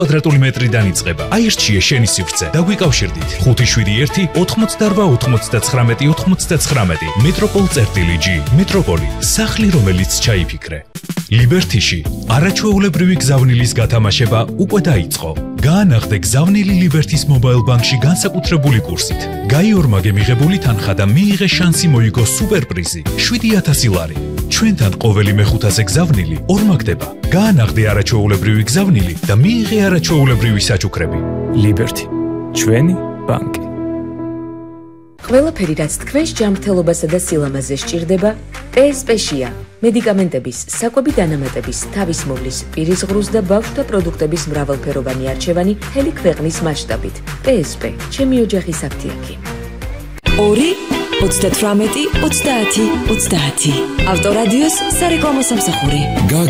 კვადრატული მეტრიდან იწყება. აირჩიე შენი სივრცე. დაგვიკავშირდით 571-88-99-99. მეტროპოლ.G. მეტროპოლი, სახლი, რომელიც ჩაიფიქრე. ლიბერთიში არაჩვეულებრივი გზავნილის გათამაშება უკვე დაიწყო. გაანაღდე გზავნილი ლიბერთის მობაილ ბანკში განსაკუთრებული კურსით. გაიორმაგე მიღებული თანხა და მიიღე შანსი მოიგო სუპერპრიზი 7,000 ლარი. ჩვენთან ყოველი მეხუთაზე გზავნილი ორმაგდება. გაანაღდე არაჩვეულებრივი გზავნილი და მიიღე არაჩვეულებრივი საჩუქრები. ლიბერთი, ჩვენი ბანკი. ყველაფერი, რაც თქვენს ჯანმრთელობასა და სილამაზე სჭირდება, PSP-შია. მედიკამენტების, საკვები დანამატების, თავისმოვლის, პირისღრუს და ბავშვთა პროდუქტების მრავალფეროვანი არჩევანი მთელი ქვეყნის მასშტაბით. PSP, ჩემი ოჯახის აფთიაქი. 2-38-30-30. ავტორადიოს სარეკლამო სამსახური.